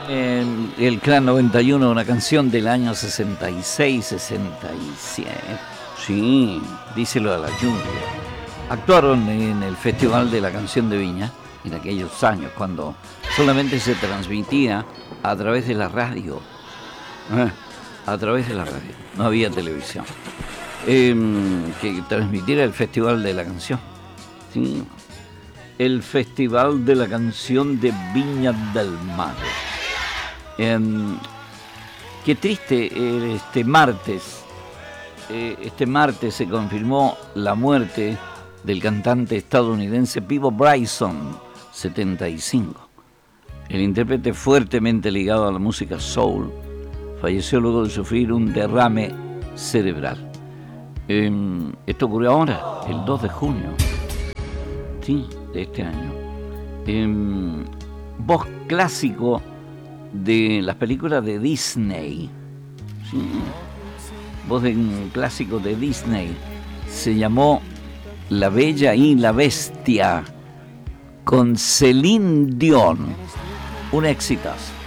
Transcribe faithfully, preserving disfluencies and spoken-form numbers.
El, el Clan noventa y uno, una canción del año sesenta y seis, sesenta y siete. Sí, díselo a la lluvia. Actuaron en el Festival de la Canción de Viña en aquellos años, cuando solamente se transmitía a través de la radio. Eh, a través de la radio, no había televisión. Eh, que transmitiera el Festival de la Canción. Sí. El Festival de la Canción de Viña del Mar. Eh, qué triste, este martes, eh, este martes se confirmó la muerte del cantante estadounidense Peabo Bryson, setenta y cinco. El intérprete fuertemente ligado a la música soul falleció luego de sufrir un derrame cerebral. Eh, esto ocurrió ahora, el dos de junio, sí, de este año. Eh, voz clásico de las películas de Disney, sí, voz de un clásico de Disney, se llamó La Bella y la Bestia, con Celine Dion, un exitazo.